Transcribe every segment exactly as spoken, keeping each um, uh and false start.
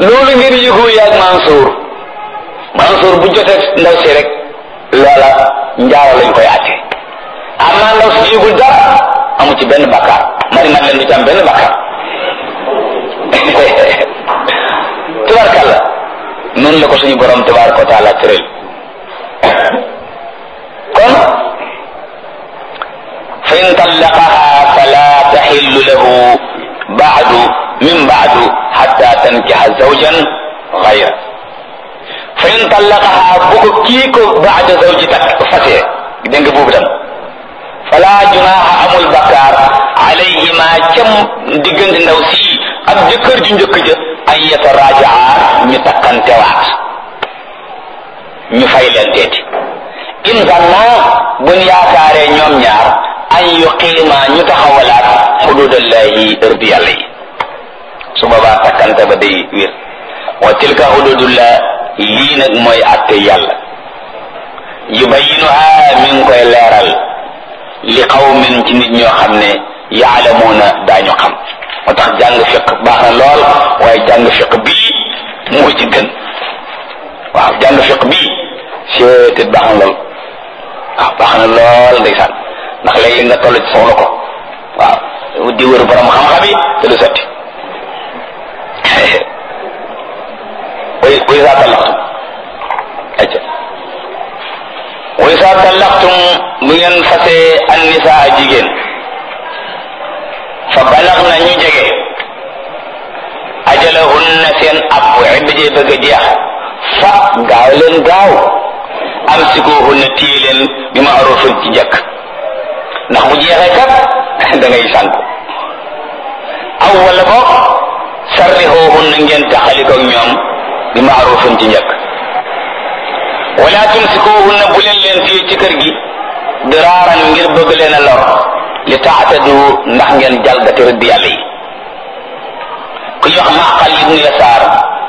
loolu ngeen yëgoo yaag Mansour Mansour bu jotee ndaw si rek loola njaaro lañ koy àtte amaa ndaw si yëgul dara amu ci benn bakkaar mari man leen du ci am benn bakkaar tabarkalla noonu la ko suñu borom tabaraka wa taala tëral kon fa in tallaqaha fala taxillu lahu baadu min baadu xatta tankixa zawjan gayra fa in tallaqaha bu ko kii ko baada zawji tak fasee dégg nga boobu tam fala junaaha amul bakkaar alayhima cam diggante ndaw si ak jëkkër ju njëkk ja an yatarajaa ñu takkantewaat ñu fay leen teeti in zanna buñ yaakaaree ñoom ñaar an yuqiima ñu taxawalaat xududallahi ërdi yàlla yi su boobaa takkante ba day wér wa tilka xududullah lii nag mooy atte yàlla yubayinuha mi ngi koy leeral li qawmin ci nit ñoo xam ne yaalamuuna daañu xam moo tax jàng fiq baax na lool waaye jàng fiq bii moo ci gën waaw jàng fiq bii seetet baax na lool waaw baax na lool ndeysaan ndax léegi nga toll ci soxla ko waaw di wër borom xam-xam yi te du sotti way way saa tallaxtum acca way saa tallaxtum bu ngeen fasee an nisaa jigéen fa balax na ñu jege ajalahunna seen app idda jee bëgg a jeex fa gaaw leen gaaw amsikuhunna téye leen bi ma'rufin ci njëkk ndax bu jeexee kat da ngay sànk aw wala boog sarrihuhunna ngeen taxaliko ak ñoom bi ma'rufin ci njëkk wala tumsikuhunna bu leen leen téye ci kër gi diraaran ngir bëgg leen a lor li taatadu ndax ngeen jalgati rëdd yàlla yi ku ñu wax Maqal ibnu Yasaar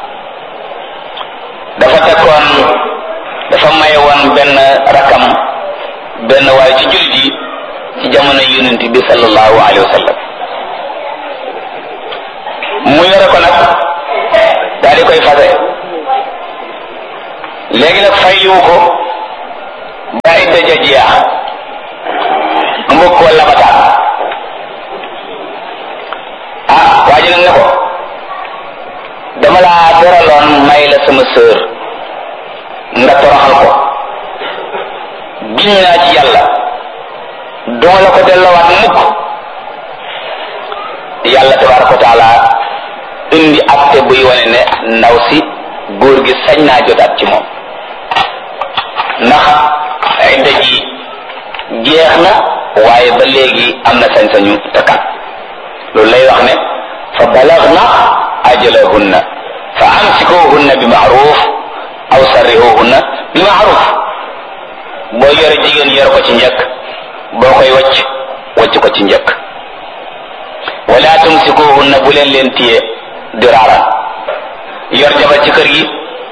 dafa tekkoon dafa maye woon benn rakam benn waaye ci jullit yi ci jamono yonent bi sallallahu alayhi wa sallam mu yore ko nag daal di koy fase léegi nag fayliwu ko ba idda ja jeex mbokk wala bataan ah waa ji nag ne ko dama laa teraloon may la sama sœur nga toroxal ko giñ naa ci yàlla duma la ko delloowaat mukk yàlla tabaraka wa taala indi acte buy wane ne ndaw si góor gi sañ naa jotaat ci moom ndax idda ji jeex na waaye ba léegi am na sañ-sañu takkat loolu lay wax ne fa balagna ajalahunna fa amsikuhunna bi ma'ruf aw sarrihuhunna bi ma'ruf boo yore jigéen yor ko ci njëkk boo koy wacc wacc ko ci njëkk wala tumsikuhunna bu leen leen téye diraaran yor jabar ci kër gi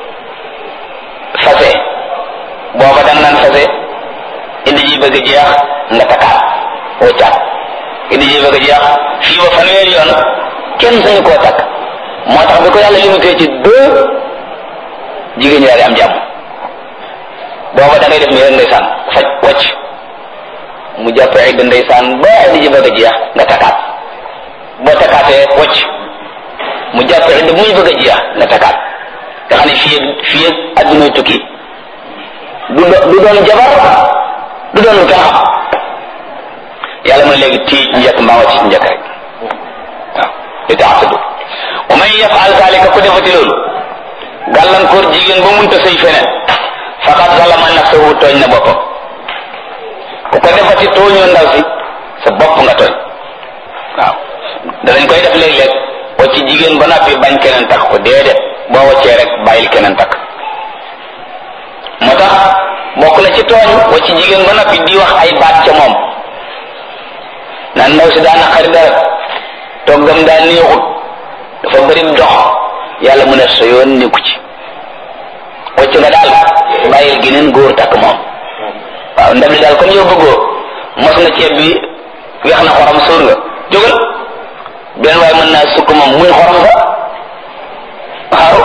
fase booba dang naan fase indi ji bëgg jeex nga takkaat waccaat indi ji bëgg jeex fii ba fanweeri yoon kenn sañu koo takk moo tax bi ko yàlla limité ci deux jigéen ñi daal di am jàmm booba da ngay def ni rek ndeysaan faj wacc mu jàpp idda ndeysaan ba indi ji bëgg jeex nga takkaat boo takkaatee wacc mu jàpp idda muy bëgg jeex nga takkaat nga xam ne fii fii addunay tukki du du doon jabar du doon lu kenn xam yàlla mooy léegi tii njëkk mbaa wàcc ci njëkk rek waaw li taxatadu wa man yafal zalika ku defati loolu gàllankoor jigéen ba munta sëy feneen faqad zalama nafsahu tooñ na boppam ku ko defati tooñoo ndaw si sa bopp nga tooñ waaw danañ koy def léeg-léeg wacc jigéen ba noppi bañ keneen takk ko déedéet boo waccee rek bàyyil keneen takk moo tax bokk na ci tooñ wacc jigéen ba noppi di wax ay baat ca moom naan ndaw si daana xari dara toggam daa neexut dafa bëri dox yàlla mu ne sa yoon nekku ci wacc nga daal bàyyil geneen góor takk moom waaw ndab li daal comme yow bëggoo mos nga ceeb bi weex na xorom sóor nga jógal benn waaye mën naa sukk moom muy xorom nga waaw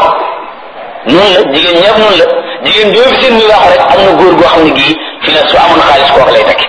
noonu la jigéen ñëpp noonu la jigéen joo fi seen muy waxu rek am na góor goo xam ne gii fi ne su amoon xaalis kooku lay tekki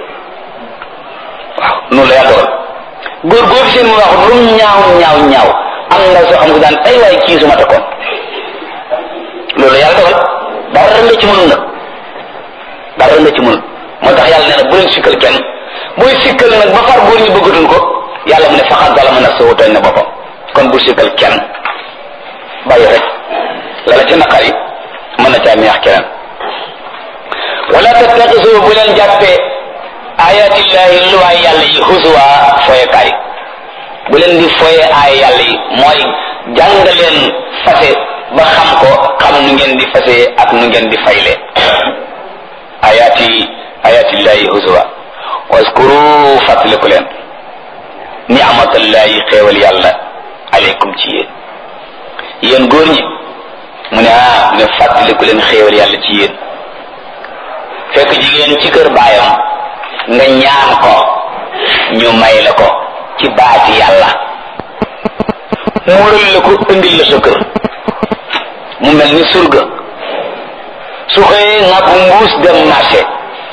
waaw noonu la yàlla dogal góor goo fi seen muy waxu lu mu ñaaw ñaaw ñaaw am na soo xam ne daan ay waay kii su ma takkoon loolu la yàlla dogal dara nga ci mënul nag dara nga ci mënul moo tax yàlla nee na bu leen sikkal kenn booy sikkal nag ba far góor ñi bëggatuñ ko yàlla mu ne faxat zalama nafsahu tooñ na boppam kon bu sikkal kenn bàyyi rek la la ci naqar yi mën na caa neex keneen wala tattaxisu bu leen jàppee ayatillahi luwaay yàlla yi husuwa foyekaay bu leen di foye ay yàlla yi mooy jàng leen fase ba xam ko xam nu ngeen di fase ak nu ngeen di fayle ayati ayatillahi husuwa waskuru fàttaliku leen ni'matallahi xéewal yàlla aleykum ci yéen yéen góor ñi mu ne ah ne fàttaliku leen xéewal yàlla ci yéen fekk jigéen ci kër baayam nga ñaan ko ñu may la ko ci baati yàlla muural la ko indil la sa kër mu mel ni surga su xëyee nga bu mbuus dem marché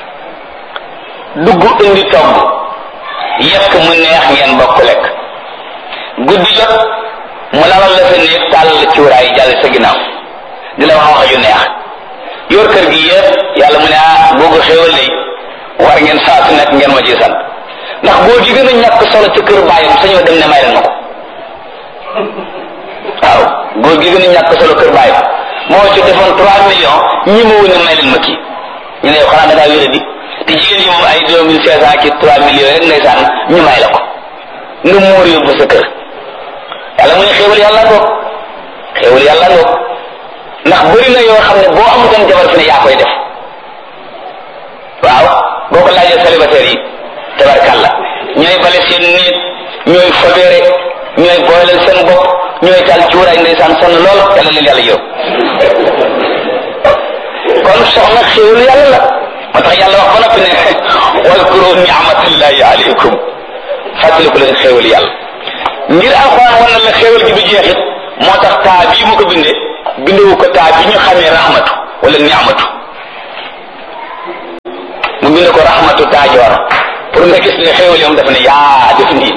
dugg indi togg yekk mu neex ngeen bokk lekk guddi jot mu lalal la sa néeg tàll cuuraay jàll sa ginnaaw di la wax wax yu neex yor kër gi yëpp yàlla mu ne ah boo ko xéewal lay war ngeen saa su nekk ngeen ma ci sant ndax boo di gën a ñàkk solo ci kër baayam sañoo dem ne may leen ma ko waaw góor gi gën a ñàkk solo kër baayam moo ci defoon trois millions ñi ma wën ne may leen ma kii ñu ne yow xanaa da ngaa wéra di te jigéen yi moom ay deux mille cinq cent ki trois millions rek ndeysaan ñu may la ko nga muur yóbbu sa kër yàlla mu ne xéewal yàlla ngoog xéewal yàlla ngoog ndax bëri na yoo xam ne boo amutoon jabar fi ne yaa koy def waaw boo ko laajee célibataire yi tabarkàlla ñooy bale seen nit ñooy fobeere ñooy booleel seen bopp ñooy taal cuuraay ndeysaan sonn lool yàlla leen yàlla yow kon soxna xéewal yàlla la moo tax yàlla wax ba noppi ne waskuru ni'matallahi alaykum fàttaliku leen xéewal yàlla ngir alxuraan wan na la xéewal gi du jeexit moo tax taa bii mu ko bindee bindewu ko taa bi ñu xamee rahmatu wala ni'matu mu bind ko rahmatu taajoor pour nga gis ne xéewal yoom dafa ne yaa def nii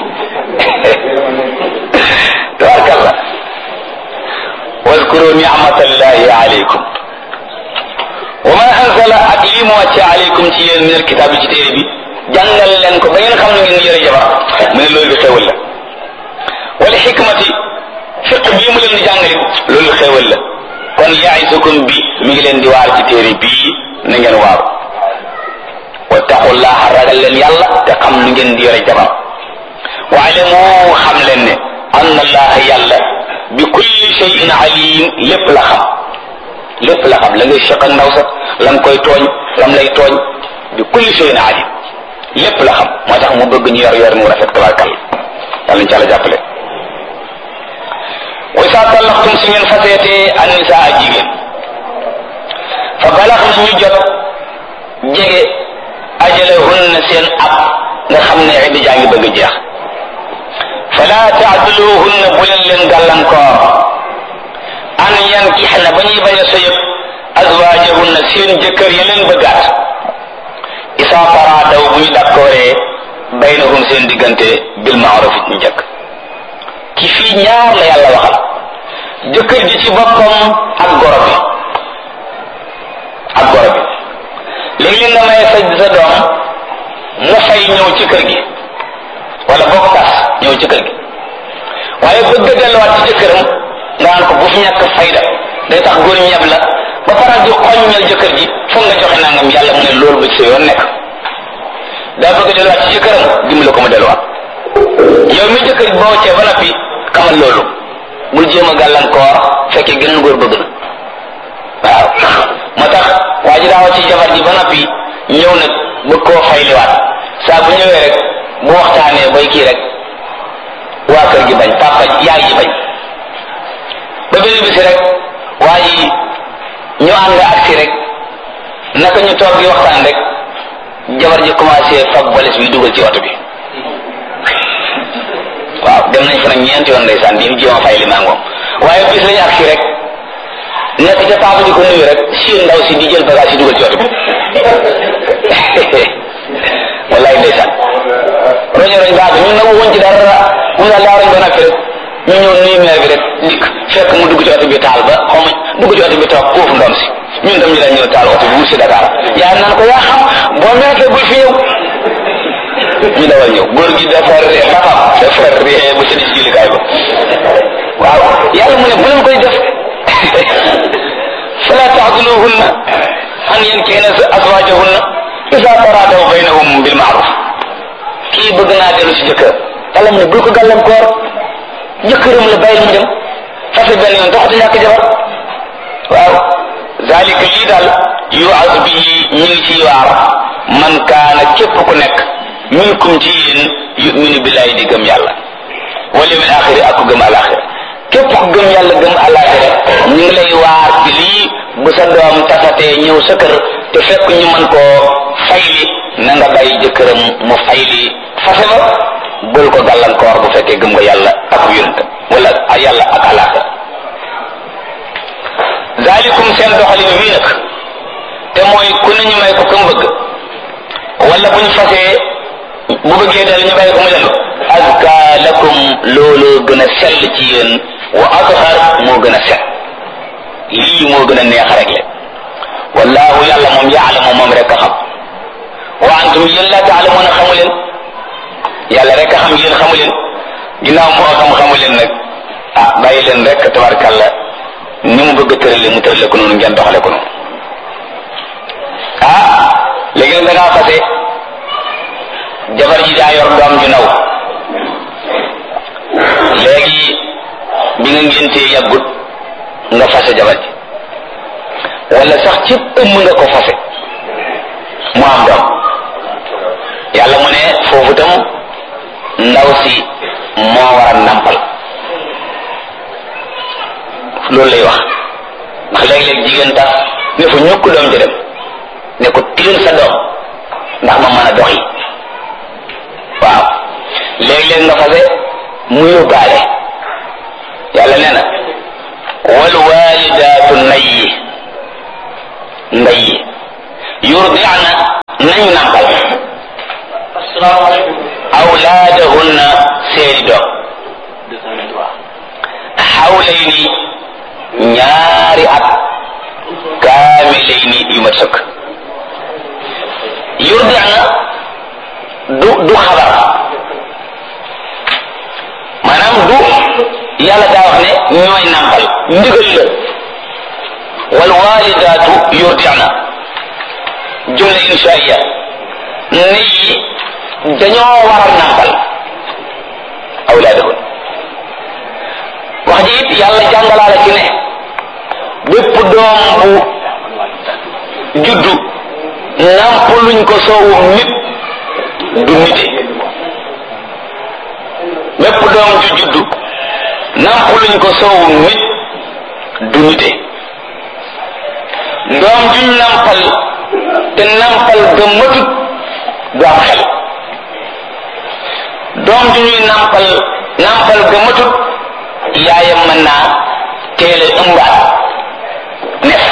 tabarkalla waskuru ni'matallahi alaykum wa ma anzala ak lii mu wàcce alaykum ci yéen min alkitaab bi ci téere bi jàngal leen ko ba ngeen xam ne ngeen yore jabar mu ne loolu xéewal la wala xikmati fiq bii mu leen di jàngale loolu xéewal la kon yaisukum bi mi ngi leen di waar ci téere bii na ngeen waaru wattaqullaha ragal leen yàlla te xam nu ngeen di yore jabar waalamu xam leen ne anna allaha yàlla bi kulli shay'in alim lépp la xam lépp la xam la ngay seq ak ndaw sa la nga koy tooñ lam lay tooñ bi kulli shay'in alim lépp la xam moo tax mu bëgg ñu yor yor mu rafet tabarkal yàlla ñu ci àlla jàppale wa isa tallaxtum si ngeen faseetee annisaa jigéen fa balax na ñu jot jege ajalahunna seen ab nga xam ne idda jaa ngi bëgg jeex fala taadluhunna bu leen leen gàllankoor an yankixna ba ñuy bañ a sëyëb azwaajahunna seen jëkkër ya leen bëggaat isa taraadaw bu ñu dakkooree baynahum seen diggante bil maaruf ñu njëkk ki fii ñaar la yàlla waxal jëkkër ji ci boppam ak goro bi ak goro bi léegi nga may sa sa doom mu fay ñëw ci kër gi wala bokk tas ñëw ci kër gi waaye bëgg a delluwaat ci jëkkëram nga naan ko bu fi ñàkk fayda day tax góor ñeb la ba faral di xoññal jëkkër ji foog nga joxe nangam yàlla mu ne loolu ba ci sa yoon nekk daa bëgg a delluwaat ci jëkkëram dimbali ko mu delluwaat yow mi jëkkër ji boo cee ba noppi xamal loolu bul jéem a gàllankoor fekkee gënal góor bëgg na waaw moo tax waa ji daawa ci jabar ji ba noppi ñëw nag bëgg koo fay liwaat saa bu ñëwee rek bu waxtaanee bay kii rek waa kër gi bañ papa yaay ji bañ ba benn bisi rek waa ji ñu ànd ak si rek naka ñu toog di waxtaan rek jabar ji commencé fab boles bi dugal ci oto bi waaw dem nañ fa nag ñeenti yoon ndeysaan di jéem a fay li maa ngoom waaye bis lañu ak si rek nekk ca taabu di ko nuyu rek siin ndaw si di jël bagage yi dugal ci oto bi wallaay ndeysaan roño roñ baax ñun nag woon ci dara mun daal daa roñ ba noppi rek ñu ñëw nuyu meer bi rek dikk fekk mu dugg ci oto bi taal ba xaw ma dugg ci oto bi toog foofu ndoom si ñun tam ñu dañ ñëw taal oto bi wut si Dakar yaa naan ko yaa xam boo meekee bul fi ñëw ñu dawal ñëw góor gi dafa ree papam dafa ree ba sëni si jullikaay ba waaw yàlla mu ne bu leen koy def fala taxduluhunna an yankihna azwaajahunna isa taradaw baynahum bil ma'ruf kii bëgg naa dellu si jëkkër yàlla mu ne bul ko gàllankoor jëkkëram la bàyyil mu dem fase benn yoon taxut ñàkk jabar waaw zalika lii daal yu'azu bihi ñu ngi ci waar man kaana képp ku nekk minkum ci yéen yuminu billahi di gëm yàlla wal yawmil axiri ak ku gëm alaxira képp ku gëm yàlla gëm alaxira ñu ngi lay waar ci lii bu sa doom tasatee ñëw sa kër te fekk ñu mën koo fayli na nga bàyyi jëkkëram mu fayli fase ba bul ko gàllankoor bu fekkee gëm nga yàlla ak yonentam wala yàlla ak alaxira zalikum seen doxalin wii nag te mooy ku ne ñu may ko kam bëgg wala bu ñu fasee bu bëggee dal ñu bàyyi ko mu dellu azka lakum loolu gën a sell ci yéen wa athar moo gën a set lii moo gën a neex rek le wallahu yàlla moom yaalamu moom rek a xam wa antum yéen la taalamuuna xamu leen yàlla rek a xam yéen xamu leen ginnaaw moo xam xamu leen nag ah bàyyi leen rek tabarkàlla ni mu bëgg a tërale mu tërale ko noonu ngeen doxale ko noonu ah léegi nag da ngaa fase jabar ji daa yor doom ju naw léegi bi nga ngéntee yàggut nga fase jabar ji wala sax ci ëmm nga ko fase mu am doom yàlla mu ne foofu tam ndaw si moo war a nampal loolu lay wax ndax léeg-léeg jigéen tax ne fa ñukk doom ji dem ne ko tiil sa doom ndax ma mën a dox yi waaw léeg-léeg nga fase mu yóbbaale yàlla nee na wal walidaatu nayyi ndayyi yurdi'na nañu nampal awlaadahunna seeni doom xawlayni ñaari at kaamilayni yu mat sëkk yurdi'na du du xabar maanaam du yàlla daa wax ne ñooy nampal ndigal la wal walidaatu yurdi'na jumla inshaiya ne yi dañoo war a nampal awlaadahun wax ji it yàlla jàngalaale ci ne bépp doom bu juddu nampaluñ ko soowu nit du nite bépp doom ju juddu nampaluñ ko soowu nit du nite doom juñ nampal te nampal ga matut du am xel doom ju ñuy nampal nampal ga matut yaayam mën naa teele ëmbaat nef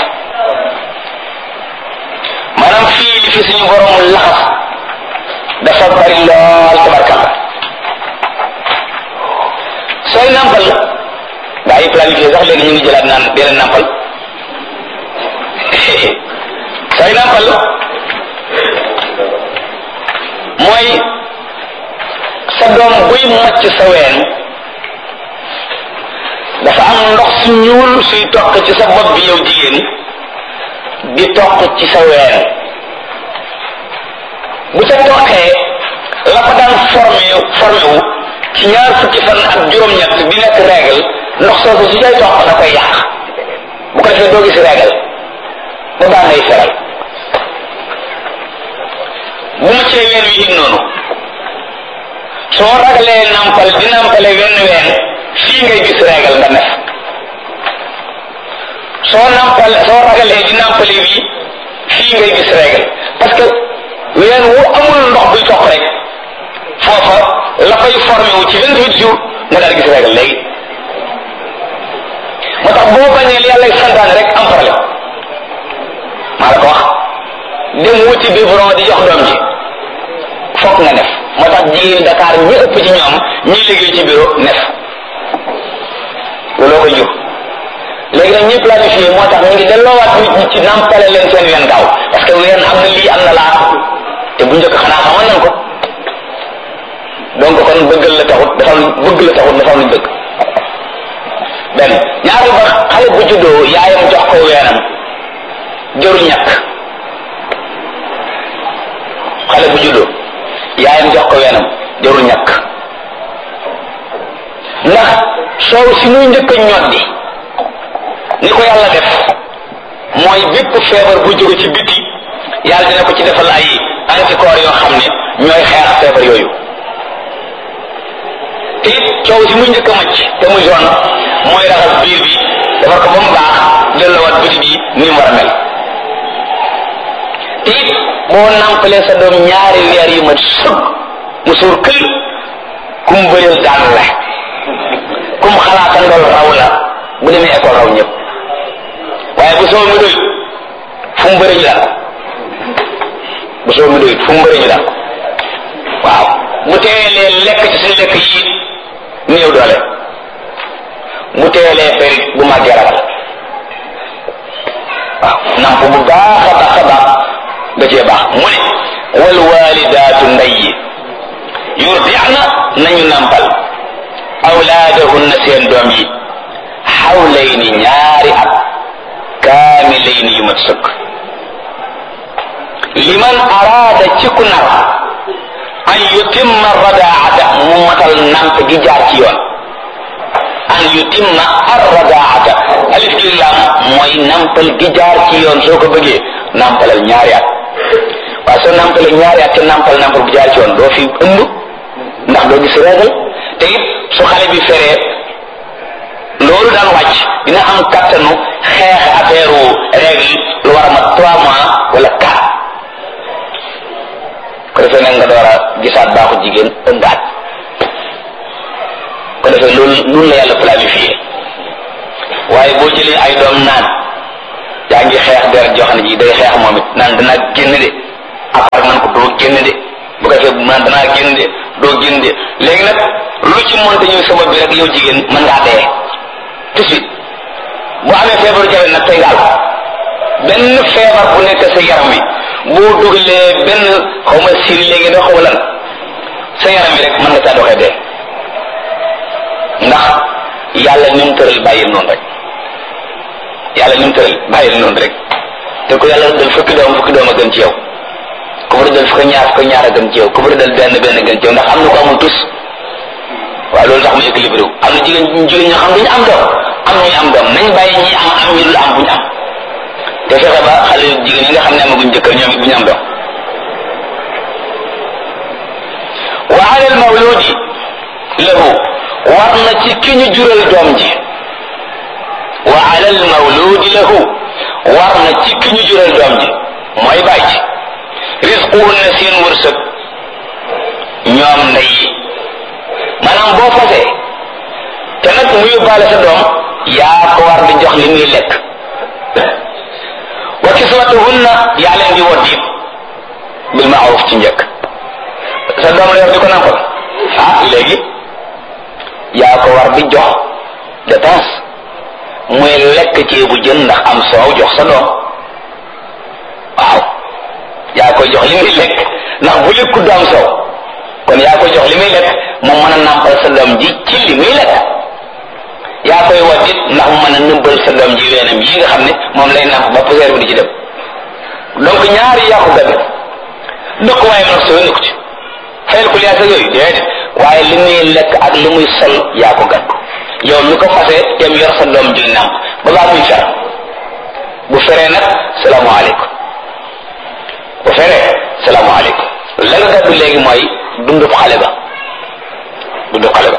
maanaam fii li fi suñu borom laxas dafa bari lool tabarkalla sooy nampal gaa yi planifié sax léegi ñu ngi jëlaat naan dee leen nampal sooy nampal mooy sa doom buy màcc sa ween dafa am ndox su ñuul suy toq ci sa bopp bi yow jigéen di toq ci sa ween bu ca toqee la ko daan formé formé wu ci ñaar fukki fan ak juróom-ñett bi nekk règle ndox soosu su cay toq da koy yàq bu ko defee doo gis règle ba baa ngay feral bu ma cee ween wi it noonu soo ragalee nampal di nampale wenn ween fii ngay gis règle nga nef soo nampal soo ragalee di nampale bi fii ngay gis règle parce que ween wu amul ndox buy toq rek foofa la fay formé wu ci vingt-huit jours nga daal gis règle léegi moo tax boo bañee yàlla yàlla santaane rek am problème maa la ko wax dem wuti biberon di jox doom ji fokk nga nef moo tax jigéen Dakar ñi ëpp ci ñoom ñi liggéey ci bureau nef looloo koy jur léegi nag ñi planifié moo tax ñu ngi delloowaat nit ñi ci nampale leen seen ween gaaw parce que ween am na lii am na laa te bu njëkk xanaa xamoon nañ ko donc kon bëggal la taxut dafa bëgg la taxut dafa am luñ bëgg benn ñaari ba xale bu juddoo yaayam jox ko weenam jëru ñàkk xale bu juddoo yaayam jox ko weenam jëru ñàkk ndax soow si muy njëkk a ñoddi ni ko yàlla def mooy bépp feebar bu jóge ci biti yàlla dina ko ci defal ay anticorps yoo xam ne ñooy xeex feebar yooyu te it coow si muy njëkk a macc te muy jaune mooy raxas biir bi defar ko ba mu baax delloowaat biti bi ni mu war a mel te it boo nampalee sa doom ñaari weer yu mat sëg mu suur kël kum bëreel daan la kum xalaata ndool raw la bu demee école raw ñëpp waaye bu soo mi doy fu mu bëri ñu daal bu soo mi doy fu mu bëri ñu daal waaw bu teelee lekk ci suñu lekk yi néew doole bu teelee ferit bu màggee ragal waaw namp bu baax a baax a baax da cee baax mu ne wal walidaatu ndey yi yurdi'na nañu nampal awlaadahunna seen doom yi xawlayni ñaari at kaamilayni yu mat sëkk liman araada ci ku nar an yutimma radaata mu matal namp gi jaar ci yoon an yutimma arradaata alif gi lam mooy nampal gi jaar ci yoon soo ko bëggee nampalal ñaari at waaye soo nampalee ñaari at te nampal nampal bu jaar ci yoon doo fi ëmb ndax doo gis régal te it su xale bi feree loolu daan wàcc dina am kattanu xeex affaire règle lu war a mat trois mois wala quatre ko defee nag nga door a gisaat baaxu jigéen ëmbaat ko defee loolu loolu la yàlla planifié waaye boo jëlee ay doom naan yaa ngi xeex der joo xam ne ji day xeex moom it naan danaa génn de après man ko doo génn de bu ko defee man danaa génn de doo génn de léegi nag lu ci monte ñëw sabab bi rek yow jigéen mën ngaa dee tout de suite boo amee feebaru jabet nag tey gaal benn feebar bu nekk sa yaram wi boo dugalee benn xaw ma siri léegi doo xaw lan sa yaram wi rek mën nga caa doxee dee ndax yàlla ni mu tëral bàyyil noonu rek yàlla ni mu tëral bàyyil noonu rek te ko yàlla dal fukki doom fukki doom a gën ci yow ku bëri dal fukki ñaar fukki ñaar a gën ci yow ku bëri dal benn benn gën ci yow ndax am na ko amul tus waaye loolu tax mu équilibré wu am na jigéen jigéen ñoo xam duñu am doom am ñuy am doom nañ bàyyi ñi am am ñi dul am buñu am te fexe ba xale jigéen yi nga xam ne amaguñ jëkkër ñoom it buñu am doom wa ala al mawludi lahu war na ci ki ñu jural doom ji wa ala al mawludi lahu war na ci ki ñu jural doom ji mooy bàyyi rizquhunna seen wërsëg ñoom ndey yi maanaam boo fasee te nag mu yóbbaale sa doom yaa ko war di jox li muy lekk wa kiswatuhunna yaa leen di wodd it bil ma'ruf ci njëkk sa doom la yor di ko nampal ah léegi yaa ko war di jox dépense muy lekk ceebu jën ndax am soow jox sa doom waaw yaa koy jox li muy lekk ndax bu lekku du am soow kon yaa koy jox li muy lekk mu mën a nampal sa doom ji ci li muy lekk yaa koy waddit ndax mu mën a nëmbal sa doom ji weenam yi nga xam ne moom lay namp ba poussière bi di ci dem donc ñaari yaa ko gàddu dëkk waaye nag sa wéndu ko ci fayal ko liyaasa yooyu déedéet waaye li muy lekk ak li muy sol yaa ko gàddu yow mi ko fase dem yor sa doom ji namp ba baa muy fer bu feree nag salaamaaleykum bu feree salaamaaleykum la nga gàddu léegi mooy dundub xale ba dundub xale ba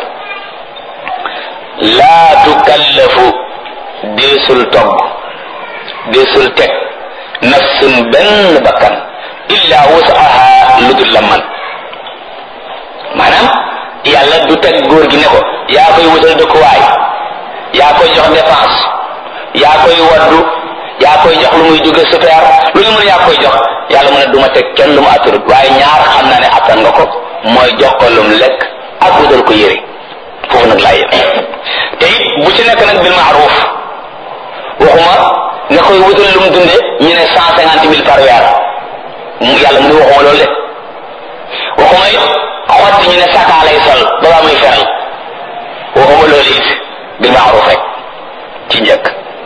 laa tukallafu deesul togg deesul teg nafsun benn bakkan illa wusaha lu dul la man maanaam yàlla du teg góor gi ne ko yaa koy wutal dëkkuwaay yaa koy jox dépense yaa koy waddu yaa koy jox lu muy jóge super lu ñu mën yaa koy jox yàlla mu ne du ma teg kenn lu mu attanut waaye ñaar xam naa ne attan nga ko mooy jox ko lu mu lekk ak wutal ko yére foofu nag laa yem te it bu ci nekk nag bil maaruf waxuma nga koy wutal lu mu dunde ñu ne cent cinquante mille par weer yàlla mu ne waxuma loolu de waxuma it xotti ñu ne sakaa lay sol balaa muy feral waxuma loolu it bil maaruf rek ci njëkk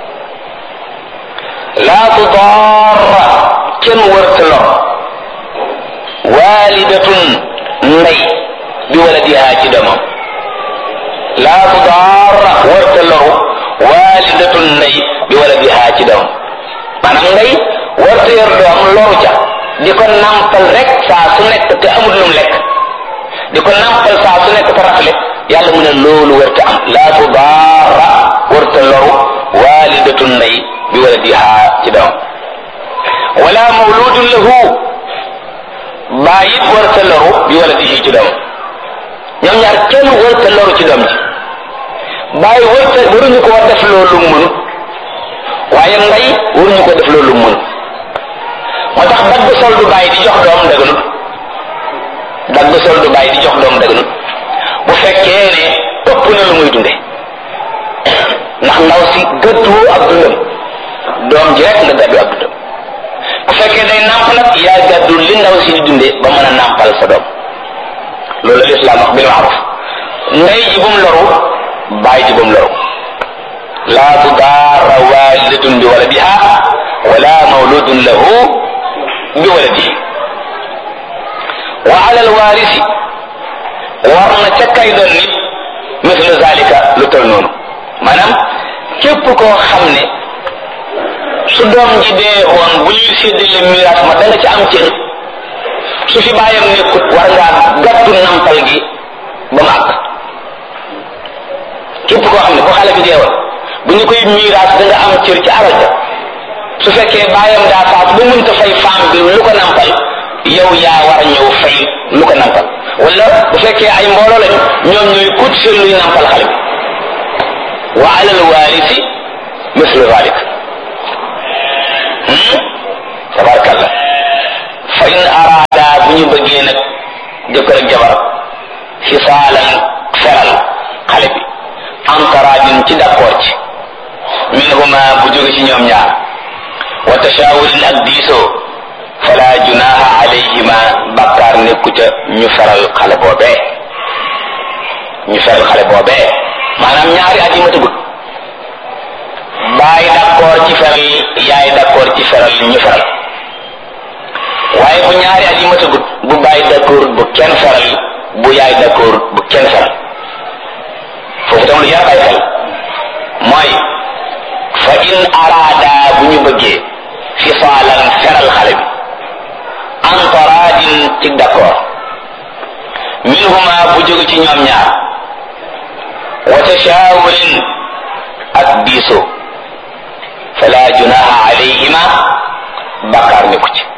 laa tudaara kenn wërta lor waalidatun ndey bi waladiha ci doomam laa tudaara wërta loru waalidatun ndey bi waladiha ci doomam maanaam ndey wërta yor doom loru ca di ko nampal rek saa su nekk te amul lum lekk di ko nampal saa su nekk te rafle yàlla mu ne loolu wërta am laa tudaara wërta loru waalidatun ndey bi waladiha ci doom wala mawludun lahu bàyyit warta loru bi waladihi ci doom ñoom ñaar kenn warta loru ci doom ji bàyyi warta waruñu ko def loolu mënut waaye ndey waruñu ko def loolu mënut moo tax dagg sol du bàyyi di jox doom daganut dagg sol du bàyyi di jox doom daganut bu fekkee ne ëpp na lu muy dunde ndax ndaw si gëddoo ab dundam doom ji rek nga gàddu ab dundam bu fekkee day nàmp nag yaa gàddu li ndaw si di dunde ba mën a nàmpal sa doom loolu la lislaam wax bil maaruf ndey ji bum loru baay ji bum loru laa tudaara waalidatun bi waladiha wala mawludun lahu bi waladihi wa ala alwaarisi war na ca kay doon nit mislu zalika lu tol noonu maanaam képp koo xam ne su doom ji dee woon bu ñuy séddale miraas ma da nga ci am cër su fi bàyyam nekkut war ngaa gàttu nampal gi ba màgg képp koo xam ne bu xale bi dee woon bu ñu koy miraas da nga am cër ci alal ja su fekkee bàyyam daa faatu ba mënta fay faam bi lu ko nampal yow yaa war a ñëw fay lu ko nampal wala bu fekkee ay mbooloo lañu ñoom ñooy kut seen luy nampal xale bi wa alal waarisi mislu zalik tabarakallah fa in araada bu ñu bëggee nag jëkkër ak jabar fisaalan feral xale bi antaraadin ci d'accord ci minhuma bu jóge ci ñoom ñaar wa tashawurin ak diisoo fala junaha alayhima bakkaar nekku ca ñu feral xale boobee ñu feral xale boobee maanaam ñaari at yi ma tëggut baay d'accord ci feral yaay d'accord ci feral ñu feral waaye bu ñaari at yi ma tëggut bu baay d'accord bu kenn feral bu yaay d'accord bu kenn feral foofu tam lu jar bàyyi xel mooy fa in araada bu ñu bëggee fisaalan feral xale bi an taraadin ci d'accord minhuma bu jóge ci ñoom ñaar wa tashaawurin ak diisoo fala junaha alayhima bakkaar nekku ci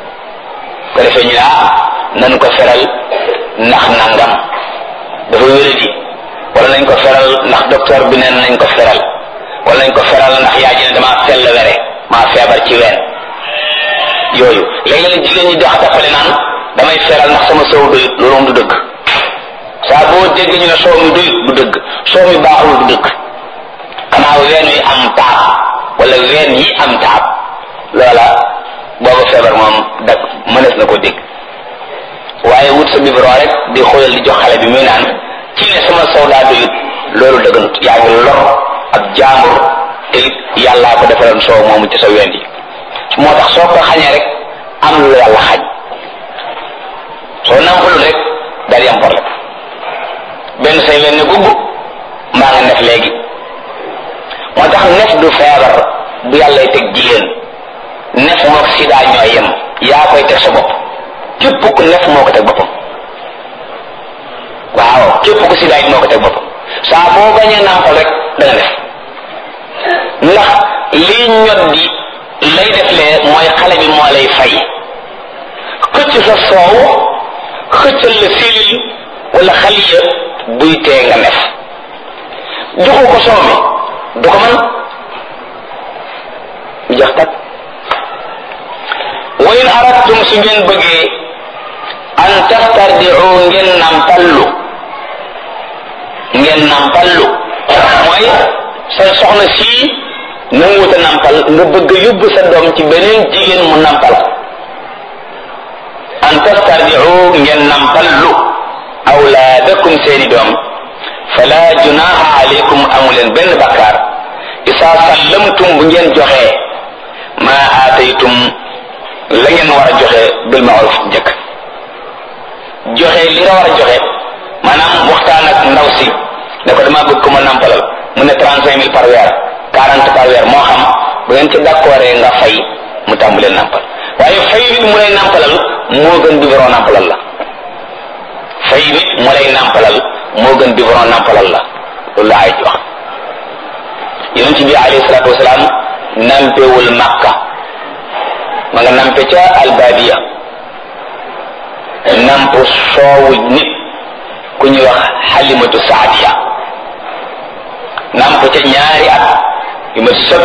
ko defee ñu naa nan ko feral ndax nangam dafa wéradi wala nañ ko feral ndax docteur bi neen nañ ko feral wala nañ ko feral ndax yaa ji ne dama sell were maa feebar ci ween yooyu léeg-léeg jigéen ñi dox tappale naan damay feral ndax sama soow doyut loolu moom du dëgg saa boo dégg ñu ne soow mi doyut du dëgg soow mi baaxul du dëgg xanaa ween wi am taab wala ween yi am taab loola booba feebar moom dag mënees na ko dégg waaye wut sa biberon rek di xoolal di jox xale bi muy naan ci ne sama soow daa doyut loolu dëgganut yaa ngi lor ak jaambur te yàllaa ko defaroon soow moomu ci sa ween yi moo tax soo ko xañee rek am lu yàlla xañ soo nampalul rek daal di am problème benn say leen ne gubb mbaa nga nef léegi moo tax nef du feebar bu yàllay teg jigéen nef mook sida ñooy yem yaa koy teg sa bopp képp ku nef moo ko teg boppam waaw képp ku sida it moo ko teg boppam saa boo bañee nampal rek da nga def ndax lii ñot di lay def lee mooy xale bi moo lay fay xëcc sa soow xëccal la silil wala xaliya buy tee nga nef joxu ko soow mi du ko mën jeex tak wa in aradtum su ngeen bëggee an tastardi'u ngeen nampallu ngeen nampallu mooy sa soxna sii nanguwuta nampal nga bëgg yóbbu sa doom ci beneen jigéen mu nampal an tastardi'u ngeen nampallu awlaadakum seeni doom fala junaha alaykum amuleen benn bakkaar isa sallamtum bu ngeen joxee ma aataytum la ngeen war a joxe bil ma'ruf njëkk joxe li nga war a joxe maanaam waxtaan ak ndaw si ne ko dama bëgg ko ma nampalal mu ne trente-cinq mille par weer quarante par weer moo xam bu ngeen ci d'accord nga fay mu tàmbalee nampal waaye fay nit mu lay nampalal moo gën biberon nampalal la fay nit mu lay nampalal moo gën biberon nampalal la loolu la ay wax yonent bi alayhi salaatu wasalaam nampewul Makka ma nga nampe ca albadiya namp soowu nit ku ñuy wax Halimatu Saadiya namp ca ñaari at yu ma sëb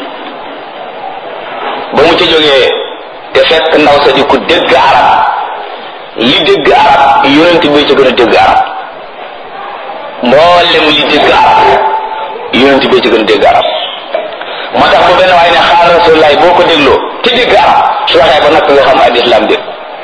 ba mu ca jógee te fekk ndaw sa di ku dégg arab li dégg arab yonent bi ci gën a dégg arab mboolem li dégg arab yonent bi ci gën a dégg arab moo tax bu benn waaye ne xaal Rasulullah boo ko dégloo te dégg arab su waxee ba nag nga xam ad islam dégg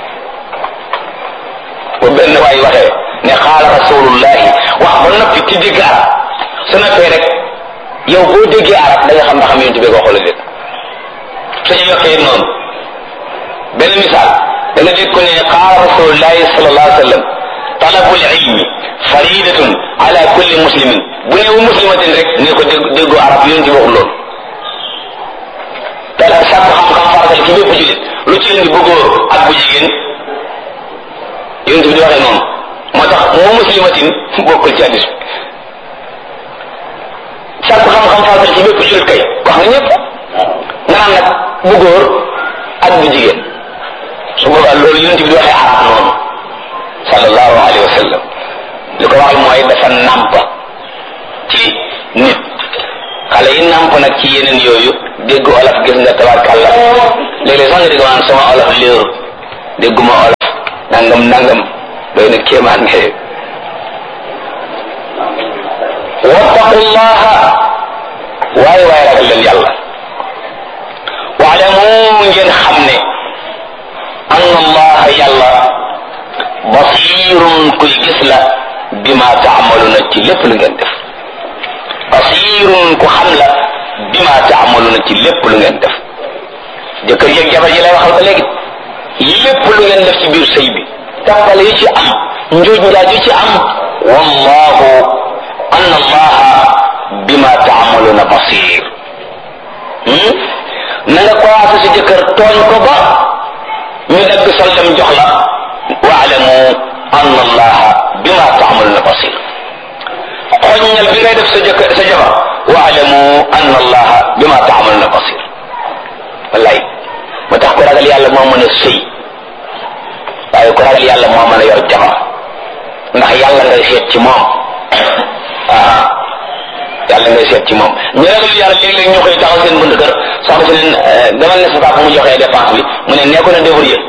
bu benn waaye waxee ne xaal Rasulullah wax ba noppi te dégg arab su noppee rek yow boo déggee arab da nga xam ndax am yonent bi ko xool dégg suñu yokkee noonu benn misaal da nga dégg ko ne qaala rasulullahi sallallahu alayhi wa sallam talabul ilmi faridatun ala kulli muslimin bu newu muslimatin rek ne ko dégg déggoo arab yonent bi waxul loolu dala sàkku xam-xam faratal ci bépp julit lu ci indi bu góor ak bu jigéen yonent bi di waxee noonu moo tax mu muslimatin bokkul ci hadis sàkku xam-xam faratal ci bépp julit kay wax nga ñëpp nga naan nag bu góor ak bu jigéen su boobaa loolu yonent bi di waxee arab noonu sallallahu alayhi wa sallam li ko waxal mooy dafa nàmp ci nit xale yi nàmp nag ci yeneen yooyu dégg olof gis nga tabarkàlla léeg-léeg sax nga dégg waan sama olof léeru dégguma olof nangam nangam doy na kéemaan nga wattaqullaha waaye waaye ragal leen yàlla waalamu ngeen xam ne anna allaha yàlla basirun kuy gis la bima taamaluna ci lépp lu ngeen def basirun ku xam la bima taamaluna ci lépp lu ngeen def jëkkër yeeg jabar yi lay waxal ba léegi lépp lu ngeen def ci biir sëy bi tàppale yi ci am njuuj njaaj yi ci am wallahu anna allaha bima taamaluna basir na nga commencé si jëkkër tooñ ko ba ñu dagg soldam jox la waalamu anna allaha bima taamaluna basir xoññal bi ngay def sa jëkkër sa jabar waalamu anna allaha bima taamaluna basir wallaay ma tax ko ragal yàlla moo mën a sëy waaye ko ragal yàlla moo mën a yor jabar ndax yàlla ngay seet ci moom ah yàlla ngay seet ci moom ñu ragal yàlla léeg-léeg ñu koy taxaw seen bunt kër soxna si leen demal ne sa papa mu joxee dépense bi mu ne nee ko na débrouiller